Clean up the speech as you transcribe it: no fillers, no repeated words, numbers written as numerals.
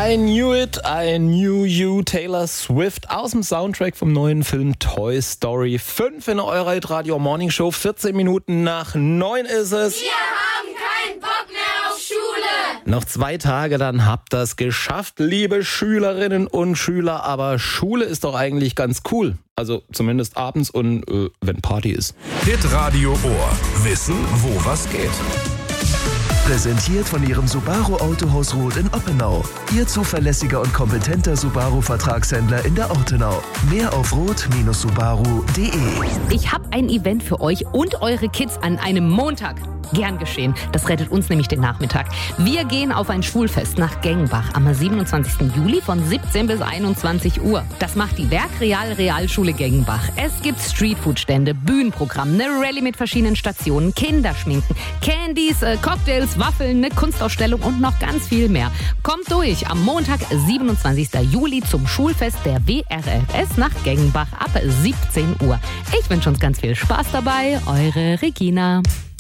I Knew It, I Knew You, Taylor Swift aus dem Soundtrack vom neuen Film Toy Story 5 in eurer Radio Morning Show. 14 Minuten nach 9 ist es. Wir haben keinen Bock mehr auf Schule. Noch 2 Tage, dann habt ihr es geschafft, liebe Schülerinnen und Schüler. Aber Schule ist doch eigentlich ganz cool. Also zumindest abends und wenn Party ist. Hitradio Ohr. Wissen, wo was geht. Präsentiert von Ihrem Subaru Autohaus Roth in Oppenau. Ihr zuverlässiger und kompetenter Subaru-Vertragshändler in der Ortenau. Mehr auf roth-subaru.de. Ich habe ein Event für euch und eure Kids an einem Montag. Gern geschehen. Das rettet uns nämlich den Nachmittag. Wir gehen auf ein Schulfest nach Gengenbach am 27. Juli von 17 bis 21 Uhr. Das macht die Werkreal-Realschule Gengenbach. Es gibt Streetfood-Stände, Bühnenprogramm, eine Rallye mit verschiedenen Stationen, Kinderschminken, Candies, Cocktails, Waffeln, eine Kunstausstellung und noch ganz viel mehr. Kommt durch am Montag, 27. Juli zum Schulfest der WRFS nach Gengenbach ab 17 Uhr. Ich wünsche uns ganz viel Spaß dabei. Eure Regina.